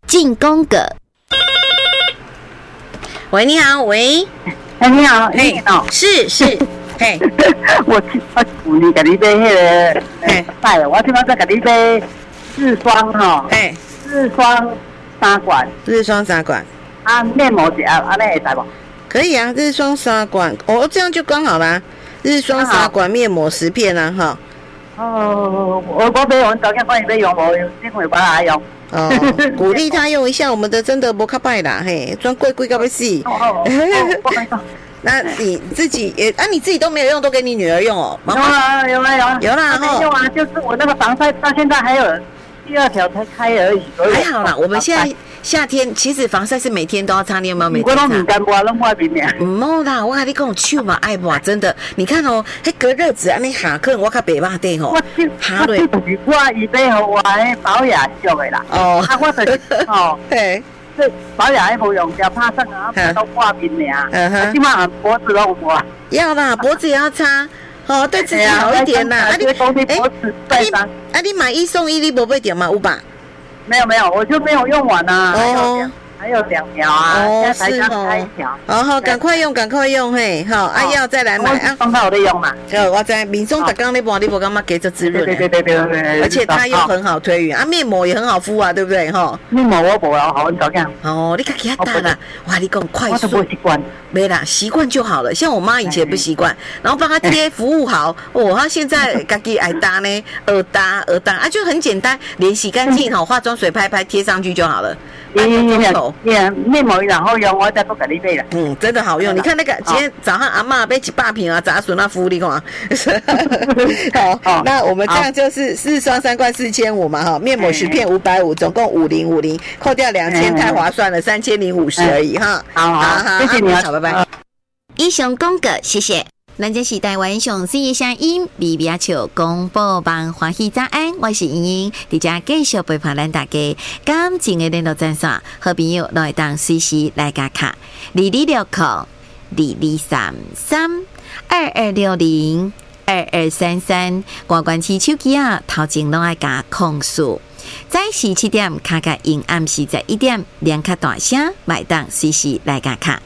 进攻个。喂，你好，喂， 哎，你好，嘿， 是，嘿， 我去年给你买那个菜，我今晚再给你买日霜哈，日霜3罐，啊，面膜一安尼会使无？ 可以啊，日霜3罐，哦，这样就刚好啦，日霜3罐，面膜10片啊，哈。 哦，我买完昨天帮你买用无？因为我来用。 哦，鼓励他用一下，我们的真的不靠拜啦，嘿，专贵到要死。那你自己也你自己都没有用，都给你女儿用哦。 有啦， 哈。 用啊，就是我那个防晒到现在还有第2条才开而已。 还好啦，我们现在夏天其实防晒是每天都要擦，你有没有每天擦？ 我都唔敢抹，拢抹面面。 唔好啦，我跟你讲，手嘛爱抹，真的。你看哦，迄隔热纸安尼下可能我较白肉底吼，下落。 我伊买互我的保养用的啦。哦。啊，我就是哦。嘿。这保养的无用，只怕上啊，都挂面面啊。起码脖子都抹。 要啦，脖子也要擦，哦，对自己好一点啦。 你脖子晒伤。 你买1送1，你无买到吗？有吧？ 没有，我就没有用完啊。哦。还有2条啊，现在才刚开1条。 好，赶快用嘿，好，要再来买啊。 放到我的用嘛。 我在民众打刚那波，你不干嘛给这滋润？ 对。 而且它又很好推匀啊，面膜也很好敷啊，对不对？哈。 面膜我不要，好，你怎样？ 哦，你看其他大啦，哇，你讲快速。 我都不习惯。 没啦，习惯就好了。像我妈以前不习惯，然后帮她贴服务好，她现在自己爱搭呢，耳搭啊，就很简单，脸洗干净好，化妆水拍贴上去就好了。 面膜然后用，我再不给你买了。 真的好用。你看那个今天早上阿嬷买100瓶啊，杂笋那敷你看。好，那我们这样就是日霜3罐4050嘛，哈，面膜10片550，总共5050，扣掉2000，太划算了，3050而已哈。 好，谢谢你啊， 好，拜拜。以上广告，谢谢。咱这是台湾上水的声音，微微笑广播网欢喜早安，我是莹莹，伫遮继续陪伴咱大家。感情的联络专线，好朋友都会当随时来加卡226022602233，关关起手机啊，头前拢爱加控诉。早时7点，卡甲阴暗时在1点，两卡大声，买当随时来加卡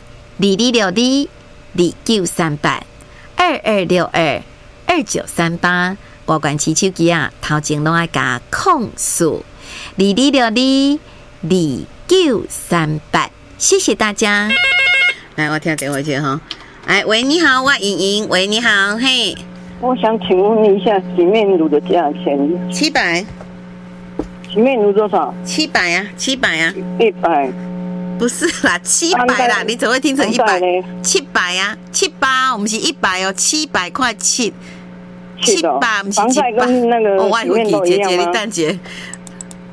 2262293822622938，挂关起手机啊，头前拢爱加控诉22622938，谢谢大家。来，我听电话去哈。哎，喂，你好，我莹莹。喂，你好，嘿。 我想请问一下洗面乳的价钱 ？700。 洗面乳多少 ？700啊，700啊。 100。 不是啦，700啦，你怎么会听成100？700啊，78，我们是100哦，700块7，700，不是700。 跟那个我外回姐姐，你蛋姐，